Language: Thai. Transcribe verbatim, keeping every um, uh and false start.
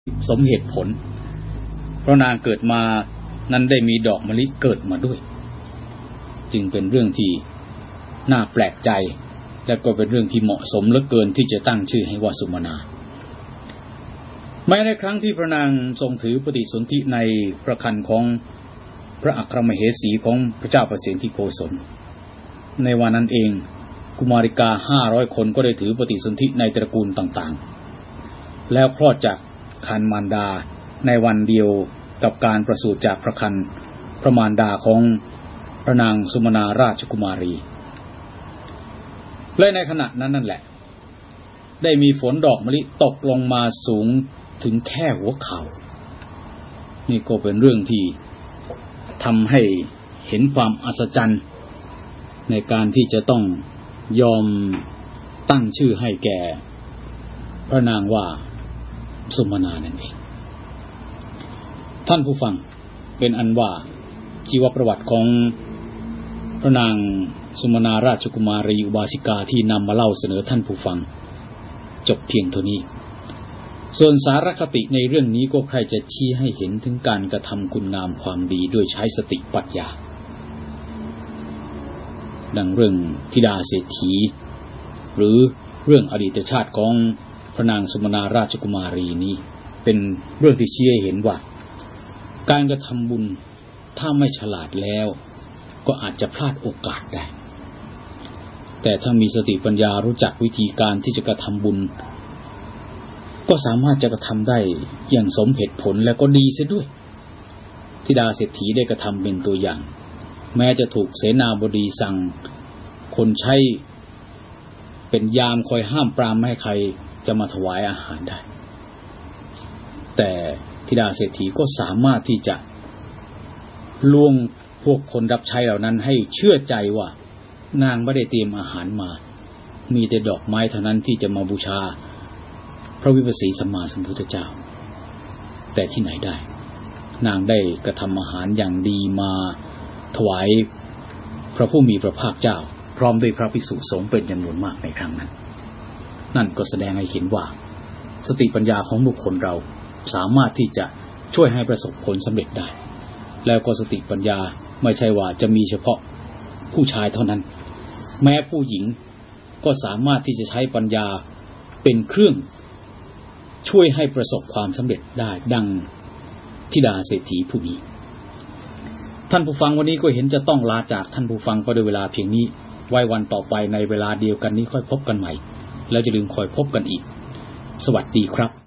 สมเหตุผลเพราะนางเกิดมานั้นได้มีดอกมะลิเกิดมาด้วยจึงเป็นเรื่องที่น่าแปลกใจและก็เป็นเรื่องที่เหมาะสมเหลือเกินที่จะตั้งชื่อให้ว่าสุมนาแม้ในครั้งที่พระนางทรงถือปฏิสนธิในพระครรภ์ของพระอัครมเหสีของพระเจ้าประสิทธิโกศลในวันนั้นเองกุมาริกาห้าร้อยคนก็ได้ถือปฏิสนธิในตระกูลต่างๆแล้วคลอดจากครรภ์มารดาในวันเดียวกับการประสูติจากพระครรภ์พระมารดาของพระนางสุมนาราชกุมารีและในขณะนั้นนั่นแหละได้มีฝนดอกมะลิตกลงมาสูงถึงแค่หัวเข่านี่ก็เป็นเรื่องที่ทำให้เห็นความอัศจรรย์ในการที่จะต้องยอมตั้งชื่อให้แก่พระนางว่าสุมนานั่นเองท่านผู้ฟังเป็นอันว่าชีวประวัติของพระนางสุมนาราชกุมารีอุบาสิกาที่นำมาเล่าเสนอท่านผู้ฟังจบเพียงเท่านี้ส่วนสาระคติในเรื่องนี้ก็ใครจะชี้ให้เห็นถึงการกระทำคุณงามความดีด้วยใช้สติปัญญาดังเรื่องธิดาเศรษฐีหรือเรื่องอดีตชาติของพระนางสุมนาราชกุมารีนี้เป็นเรื่องที่ชี้ให้เห็นว่าการกระทำบุญถ้าไม่ฉลาดแล้วก็อาจจะพลาดโอกาสได้แต่ถ้ามีสติปัญญารู้จักวิธีการที่จะกระทำบุญก็สามารถจะกระทำได้อย่างสมเหตุผลและก็ดีเสียด้วยธิดาเศรษฐีได้กระทำเป็นตัวอย่างแม้จะถูกเสนาบดีสั่งคนใช้เป็นยามคอยห้ามปรามไม่ให้ใครจะมาถวายอาหารได้แต่ธิดาเศรษฐีก็สามารถที่จะลวงพวกคนรับใช้เหล่านั้นให้เชื่อใจว่านางไม่ได้เตรียมอาหารมามีแต่ดอกไม้เท่านั้นที่จะมาบูชาพระวิปัสสีสัมมาสัมพุทธเจ้าแต่ที่ไหนได้นางได้กระทำอาหารอย่างดีมาถวายพระผู้มีพระภาคเจ้าพร้อมด้วยพระภิกษุสงฆ์เป็นจำนวนมากในครั้งนั้นนั่นก็แสดงให้เห็นว่าสติปัญญาของบุคคลเราสามารถที่จะช่วยให้ประสบผลสำเร็จได้แล้วก็สติปัญญาไม่ใช่ว่าจะมีเฉพาะผู้ชายเท่านั้นแม้ผู้หญิงก็สามารถที่จะใช้ปัญญาเป็นเครื่องช่วยให้ประสบความสำเร็จได้ดังธิดาเศรษฐีผู้นี้ท่านผู้ฟังวันนี้ก็เห็นจะต้องลาจากท่านผู้ฟังไปด้วยเวลาเพียงนี้ไว้วันต่อไปในเวลาเดียวกันนี้ค่อยพบกันใหม่แล้วอย่าลืมคอยพบกันอีกสวัสดีครับ